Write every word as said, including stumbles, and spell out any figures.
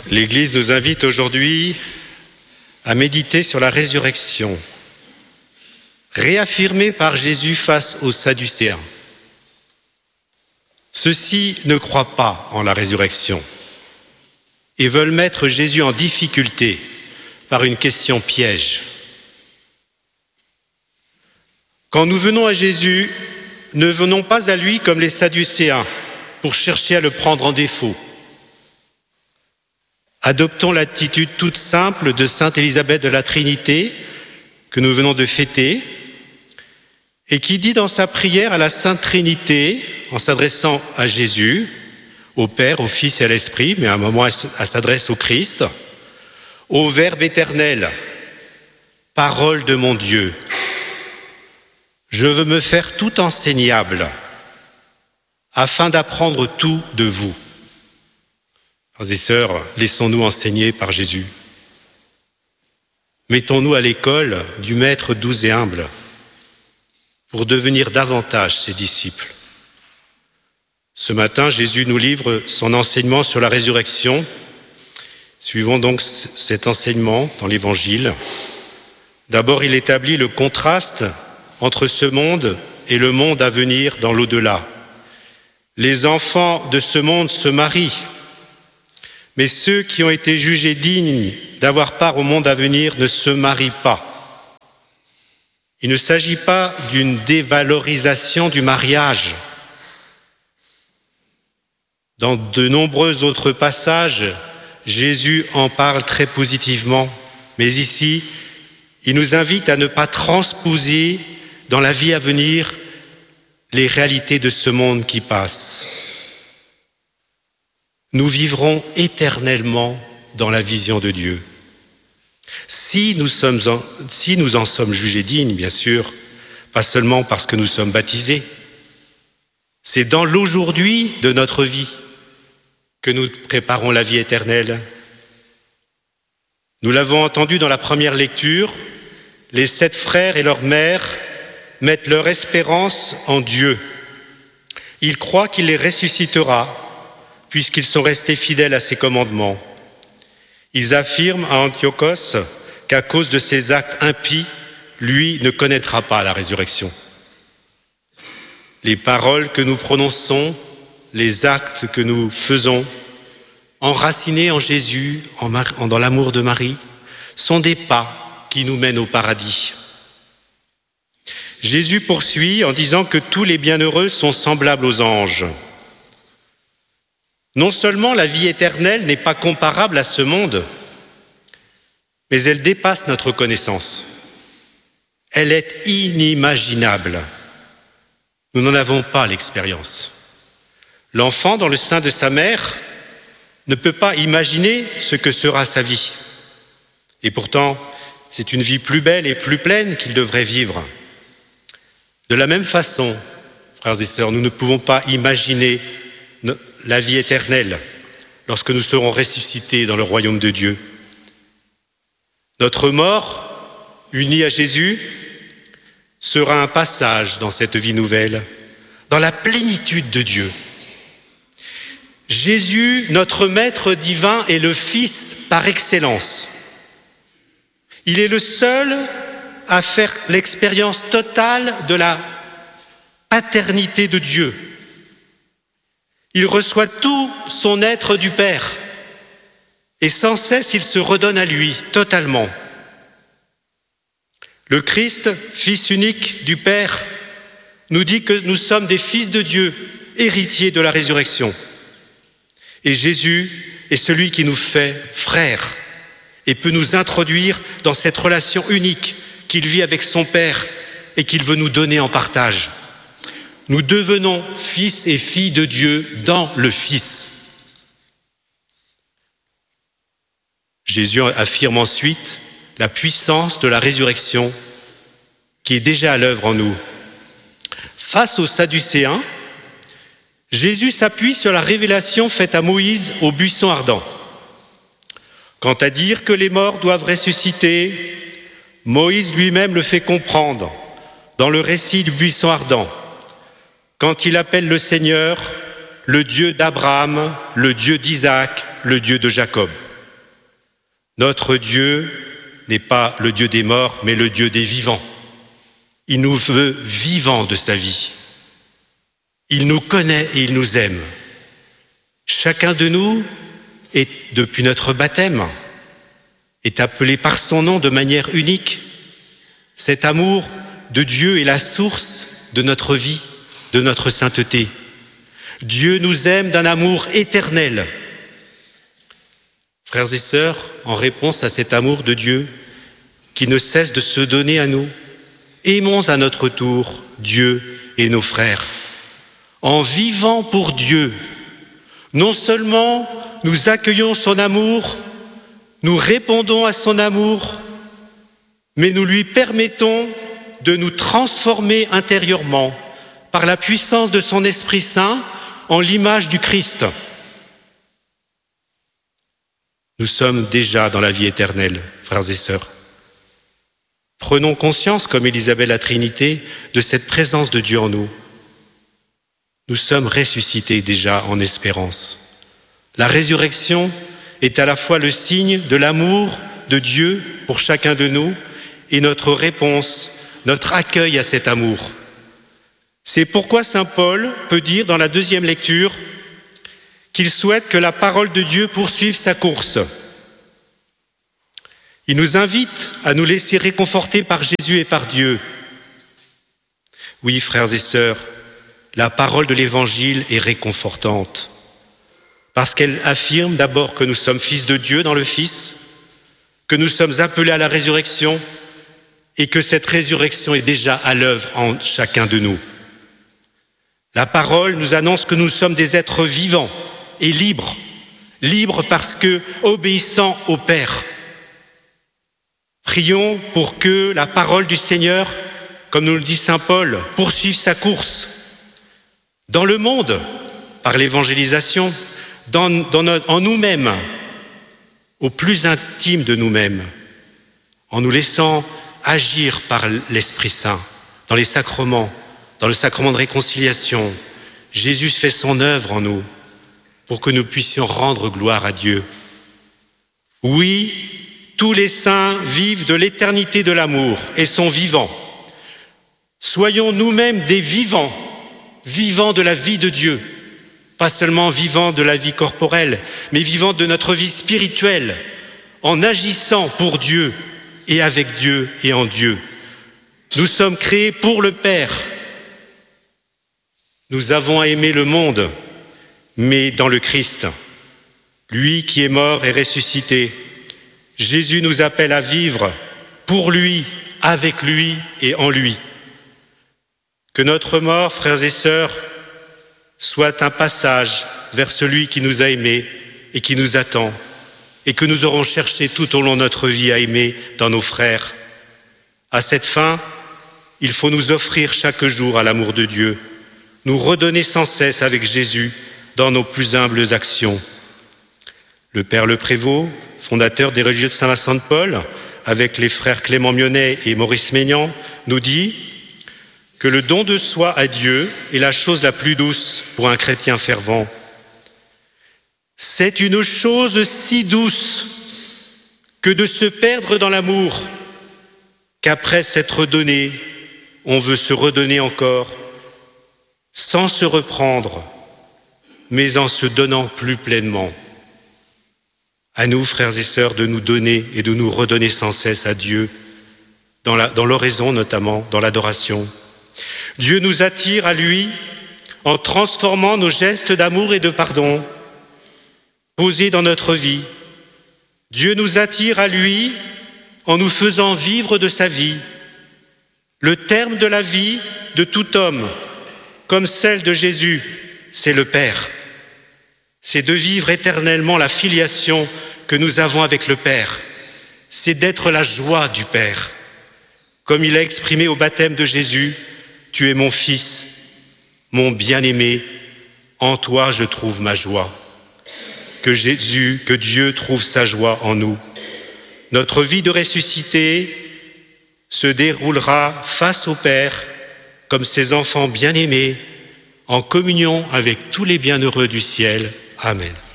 L'Église nous invite aujourd'hui à méditer sur la résurrection, réaffirmée par Jésus face aux Sadducéens. Ceux-ci ne croient pas en la résurrection et veulent mettre Jésus en difficulté par une question piège. Quand nous venons à Jésus, ne venons pas à lui comme les Sadducéens pour chercher à le prendre en défaut. Adoptons l'attitude toute simple de sainte Élisabeth de la Trinité que nous venons de fêter et qui dit dans sa prière à la Sainte Trinité, en s'adressant à Jésus, au Père, au Fils et à l'Esprit, mais à un moment elle s'adresse au Christ, au Verbe éternel, parole de mon Dieu. Je veux me faire tout enseignable afin d'apprendre tout de vous. Frères et sœurs, laissons-nous enseigner par Jésus. Mettons-nous à l'école du Maître doux et humble pour devenir davantage ses disciples. Ce matin, Jésus nous livre son enseignement sur la résurrection. Suivons donc cet enseignement dans l'Évangile. D'abord, il établit le contraste entre ce monde et le monde à venir dans l'au-delà. Les enfants de ce monde se marient, mais ceux qui ont été jugés dignes d'avoir part au monde à venir ne se marient pas. Il ne s'agit pas d'une dévalorisation du mariage. Dans de nombreux autres passages, Jésus en parle très positivement, mais ici, il nous invite à ne pas transposer dans la vie à venir les réalités de ce monde qui passe. Nous vivrons éternellement dans la vision de Dieu. Si nous, sommes en, si nous en sommes jugés dignes, bien sûr, pas seulement parce que nous sommes baptisés, c'est dans l'aujourd'hui de notre vie que nous préparons la vie éternelle. Nous l'avons entendu dans la première lecture, les sept frères et leur mère mettent leur espérance en Dieu. Ils croient qu'il les ressuscitera, puisqu'ils sont restés fidèles à ses commandements. Ils affirment à Antiochos qu'à cause de ses actes impies, lui ne connaîtra pas la résurrection. Les paroles que nous prononçons, les actes que nous faisons, enracinés en Jésus, en Mar- dans l'amour de Marie, sont des pas qui nous mènent au paradis. Jésus poursuit en disant que tous les bienheureux sont semblables aux anges. Non seulement la vie éternelle n'est pas comparable à ce monde, mais elle dépasse notre connaissance. Elle est inimaginable. Nous n'en avons pas l'expérience. L'enfant dans le sein de sa mère ne peut pas imaginer ce que sera sa vie. Et pourtant, c'est une vie plus belle et plus pleine qu'il devrait vivre. De la même façon, frères et sœurs, nous ne pouvons pas imaginer la vie éternelle lorsque nous serons ressuscités dans le royaume de Dieu. Notre mort, unie à Jésus, sera un passage dans cette vie nouvelle, dans la plénitude de Dieu. Jésus, notre Maître divin, est le Fils par excellence. Il est le seul à faire l'expérience totale de la paternité de Dieu. Il reçoit tout son être du Père et sans cesse il se redonne à lui totalement. Le Christ, Fils unique du Père, nous dit que nous sommes des fils de Dieu, héritiers de la résurrection. Et Jésus est celui qui nous fait frères et peut nous introduire dans cette relation unique qu'il vit avec son Père et qu'il veut nous donner en partage. Nous devenons fils et filles de Dieu dans le Fils. Jésus affirme ensuite la puissance de la résurrection qui est déjà à l'œuvre en nous. Face aux Sadducéens, Jésus s'appuie sur la révélation faite à Moïse au buisson ardent. Quant à dire que les morts doivent ressusciter, Moïse lui-même le fait comprendre dans le récit du buisson ardent, quand il appelle le Seigneur le Dieu d'Abraham, le Dieu d'Isaac, le Dieu de Jacob. Notre Dieu n'est pas le Dieu des morts, mais le Dieu des vivants. Il nous veut vivants de sa vie. Il nous connaît et il nous aime. Chacun de nous, est, depuis notre baptême, est appelé par son nom de manière unique. Cet amour de Dieu est la source de notre vie, de notre sainteté. Dieu nous aime d'un amour éternel. Frères et sœurs, en réponse à cet amour de Dieu qui ne cesse de se donner à nous, aimons à notre tour Dieu et nos frères. En vivant pour Dieu, non seulement nous accueillons son amour, nous répondons à son amour, mais nous lui permettons de nous transformer intérieurement par la puissance de son Esprit Saint en l'image du Christ. Nous sommes déjà dans la vie éternelle, frères et sœurs. Prenons conscience, comme Élisabeth la Trinité, de cette présence de Dieu en nous. Nous sommes ressuscités déjà en espérance. La résurrection est à la fois le signe de l'amour de Dieu pour chacun de nous et notre réponse, notre accueil à cet amour. C'est pourquoi saint Paul peut dire dans la deuxième lecture qu'il souhaite que la parole de Dieu poursuive sa course. Il nous invite à nous laisser réconforter par Jésus et par Dieu. Oui, frères et sœurs, la parole de l'Évangile est réconfortante parce qu'elle affirme d'abord que nous sommes fils de Dieu dans le Fils, que nous sommes appelés à la résurrection et que cette résurrection est déjà à l'œuvre en chacun de nous. La parole nous annonce que nous sommes des êtres vivants et libres, libres parce que obéissants au Père. Prions pour que la parole du Seigneur, comme nous le dit saint Paul, poursuive sa course dans le monde, par l'évangélisation, dans, dans notre, en nous-mêmes, au plus intime de nous-mêmes, en nous laissant agir par l'Esprit Saint, dans les sacrements, dans le sacrement de réconciliation. Jésus fait son œuvre en nous pour que nous puissions rendre gloire à Dieu. Oui, tous les saints vivent de l'éternité de l'amour et sont vivants. Soyons nous-mêmes des vivants, vivants de la vie de Dieu, pas seulement vivants de la vie corporelle, mais vivants de notre vie spirituelle, en agissant pour Dieu et avec Dieu et en Dieu. Nous sommes créés pour le Père. Nous avons aimé le monde, mais dans le Christ, lui qui est mort et ressuscité. Jésus nous appelle à vivre pour lui, avec lui et en lui. Que notre mort, frères et sœurs, soit un passage vers celui qui nous a aimés et qui nous attend, et que nous aurons cherché tout au long de notre vie à aimer dans nos frères. À cette fin, il faut nous offrir chaque jour à l'amour de Dieu, nous redonner sans cesse avec Jésus dans nos plus humbles actions. Le Père Le Prévost, fondateur des religieux de Saint-Vincent de Paul, avec les frères Clément Mionnet et Maurice Maignan, nous dit que le don de soi à Dieu est la chose la plus douce pour un chrétien fervent. C'est une chose si douce que de se perdre dans l'amour, qu'après s'être donné, on veut se redonner encore, sans se reprendre, mais en se donnant plus pleinement. À nous, frères et sœurs, de nous donner et de nous redonner sans cesse à Dieu, dans, la, dans l'oraison notamment, dans l'adoration. Dieu nous attire à lui en transformant nos gestes d'amour et de pardon posés dans notre vie. Dieu nous attire à lui en nous faisant vivre de sa vie. Le terme de la vie de tout homme, comme celle de Jésus, c'est le Père. C'est de vivre éternellement la filiation que nous avons avec le Père. C'est d'être la joie du Père. Comme il a exprimé au baptême de Jésus, « Tu es mon Fils, mon bien-aimé, en toi je trouve ma joie. » Que Jésus, que Dieu trouve sa joie en nous. Notre vie de ressuscité se déroulera face au Père comme ses enfants bien-aimés, en communion avec tous les bienheureux du ciel. Amen.